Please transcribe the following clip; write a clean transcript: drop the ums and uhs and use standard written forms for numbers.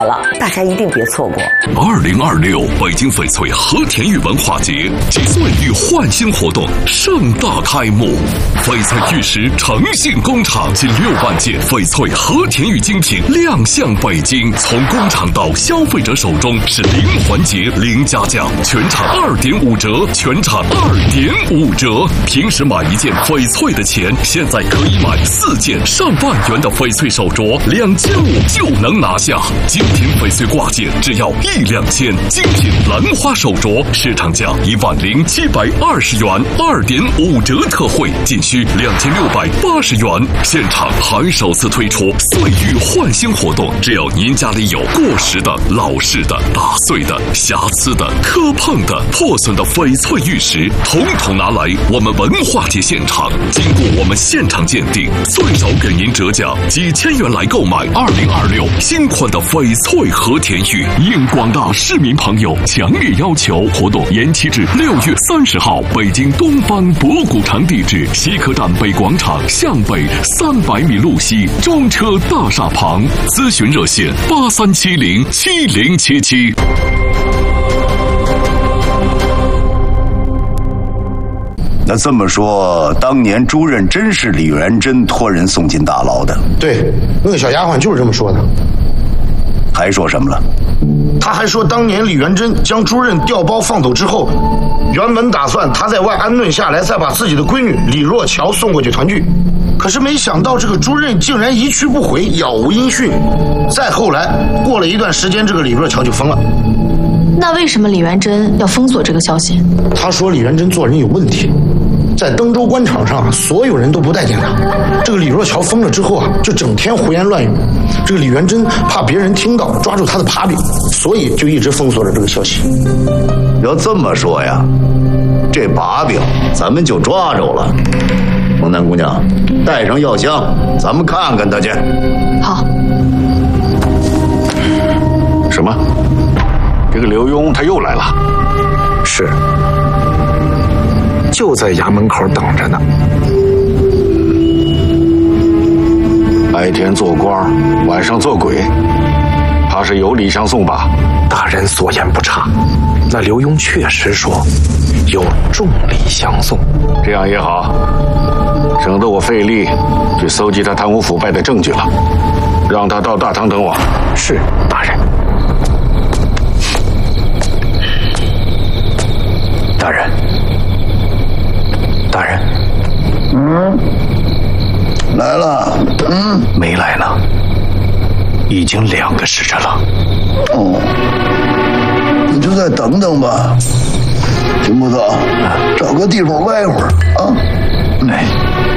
了，大家一定别错过。 2026北京翡翠和田玉文化节及岁玉焕新活动盛大开幕，翡翠玉石诚信工厂近6万件翡翠和田玉精品亮相北京，从工厂到消费者手中是零环节零加价，全场2.5折，全场2.5折。平时买一件翡翠的钱，现在可以买4件上万元的翡翠手镯，2500就能拿下。精品翡翠挂件只要1-2千，精品兰花手镯市场价10720元，2.5折特惠仅需2680元。现场还首次推出岁玉焕新活动，只要您家里有过时的、老式的、打碎的、瑕疵的、磕碰的、破损的翡翠玉石，统统拿来我们文化节现场，经过我们现场鉴定，最少给您折价几千元来购买2026新款的翡翠和田玉。应广大市民朋友强烈要求，活动延期至6月30号，北京东方博古城地址：西客站北广场向北300米路西中车大厦旁，咨询热线83707077。 那这么说，当年朱任真是李元珍托人送进大牢的？ 对，那个小丫鬟就是这么说的。 还说什么了？ 他还说，当年李元珍将朱任调包放走之后，原本打算他在外安顿下来，再把自己的闺女李若桥送过去团聚。可是没想到，这个朱任竟然一去不回，杳无音讯。再后来，过了一段时间，这个李若桥就疯了。 那为什么李元珍要封锁这个消息？ 他说李元珍做人有问题，在登州官场上，所有人都不待见他。这个李若桥疯了之后就整天胡言乱语。这个李元珍怕别人听到，抓住他的把柄，所以就一直封锁着这个消息。 要这么说呀，这把柄咱们就抓着了。蒙南姑娘，带上药箱，咱们看看他去。 好。 什么？这个刘墉他又来了？ 是，就在衙门口等着呢。 白天做官，晚上做鬼，怕是有礼相送吧？ 大人所言不差，那刘墉确实说有重礼相送。 这样也好，省得我费力去搜集他贪污腐败的证据了。让他到大堂等我。 是，大人。大人，大人， 来了， 没来呢，已经2个时辰了。 哦，你就再等等吧，行不走？找个地方歪会儿啊。 哎。